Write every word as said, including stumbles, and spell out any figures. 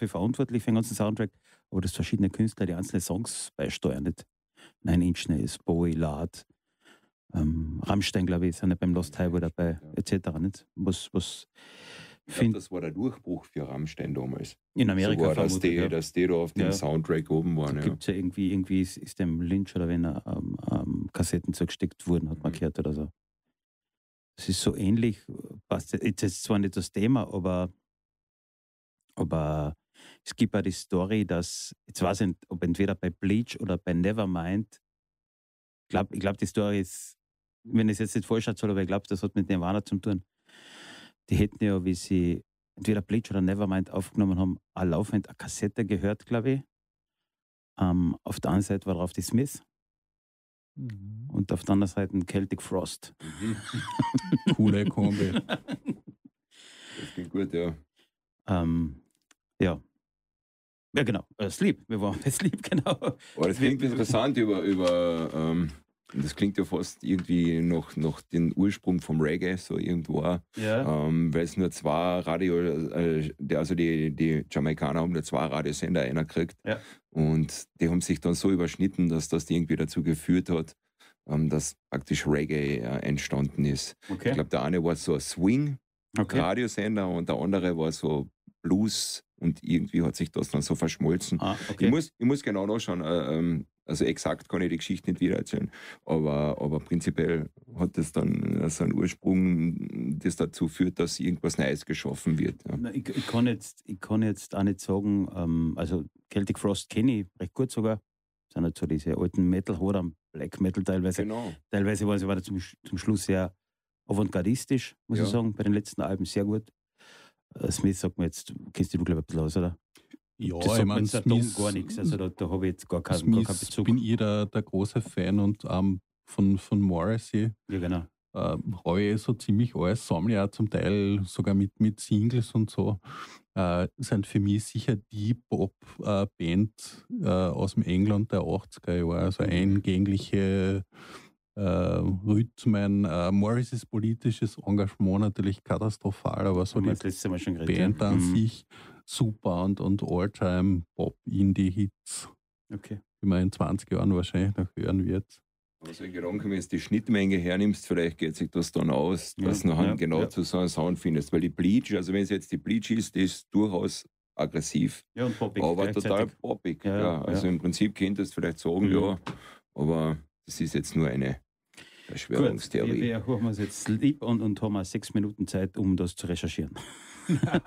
dafür verantwortlich für den ganzen Soundtrack, aber dass verschiedene Künstler die einzelnen Songs beisteuern. Nicht? Nine Inch Nails, Bowie, Lard, ähm, Rammstein, glaube ich, sind ja beim Lost Highway dabei, ja. et cetera. Nicht? Was, was ich glaube, das war der Durchbruch für Rammstein damals. In Amerika sogar, dass die, ja. dass die da auf dem ja. Soundtrack oben waren. Da ja. gibt's ja irgendwie, irgendwie ist, ist dem Lynch oder wenn er ähm, ähm, Kassetten zugesteckt wurden, hat man mhm. gehört oder so. Das ist so ähnlich, passt jetzt ist zwar nicht das Thema, aber, aber es gibt auch die Story, dass, jetzt weiß ich nicht, ob entweder bei Bleach oder bei Nevermind, ich glaube, ich glaub, die Story ist, wenn ich es jetzt nicht falsch erzähle, aber ich glaube, das hat mit Nirvana zu tun. Die hätten ja, wie sie entweder Bleach oder Nevermind aufgenommen haben, auch laufend eine Kassette gehört, glaube ich. Ähm, auf der einen Seite war drauf die Smiths. Mhm. Und auf der anderen Seite ein Celtic Frost. Mhm. Coole Kombi. Das klingt gut, ja. Ähm, ja. Ja, genau. Äh, Sleep. Wir waren bei Sleep, genau. Aber das klingt interessant über, über ähm, das klingt ja fast irgendwie noch, noch den Ursprung vom Reggae, so irgendwo. Ja. Ähm, weil es nur zwei Radio, äh, also die, die Jamaikaner haben nur zwei Radiosender einer gekriegt. Ja. Und die haben sich dann so überschnitten, dass das irgendwie dazu geführt hat, ähm, dass praktisch Reggae äh, entstanden ist. Okay. Ich glaube, der eine war so ein Swing-Radiosender okay. und der andere war so Blues und irgendwie hat sich das dann so verschmolzen. Ah, okay. ich, muss, ich muss genau nachschauen, äh, ähm, also exakt kann ich die Geschichte nicht wieder erzählen, aber, aber prinzipiell hat das dann so einen Ursprung, das dazu führt, dass irgendwas Neues geschaffen wird. Ja. Na, ich, ich, kann jetzt, ich kann jetzt auch nicht sagen, ähm, also Celtic Frost kenne ich recht gut sogar. Das sind halt so diese alten Metal-Horror, Black Metal teilweise. Genau. Teilweise waren sie aber zum, zum Schluss sehr avantgardistisch, muss ja. ich sagen, bei den letzten Alben sehr gut. Smith sagt mir jetzt, kennst du glaube ich ein bisschen aus, oder? Ja, das ich meine, Smith gar nichts, also da, da habe ich jetzt gar keinen, Smith gar keinen Bezug. Bin ich der, der große Fan und ähm, von, von Morrissey. Ja, genau. Äh, habe ich so ziemlich alles, sammle ja zum Teil sogar mit, mit Singles und so. Äh, sind für mich sicher die Pop-Band äh, aus dem England der achtziger Jahre, also eingängliche äh, Rhythmen. Äh, Morrisseys politisches Engagement natürlich katastrophal, aber so die die Mal schon geredet, Band ja. an mhm. sich super und, und All-Time-Pop-Indie-Hits, okay. die man in zwanzig Jahren wahrscheinlich noch hören wird. Aber so ein Gedanke, wenn du die Schnittmenge hernimmst, vielleicht geht sich das dann aus, ja, dass du nachher ja, genau ja. zu so einem Sound findest. Weil die Bleach, also wenn es jetzt die Bleach ist, die ist durchaus aggressiv, ja, und poppig, aber total poppig. Ja, ja. Also ja. im Prinzip könntest du vielleicht sagen, mhm. ja, aber das ist jetzt nur eine Verschwörungstheorie. Gut, wir, wir hören uns jetzt lieb und, und haben sechs Minuten Zeit, um das zu recherchieren.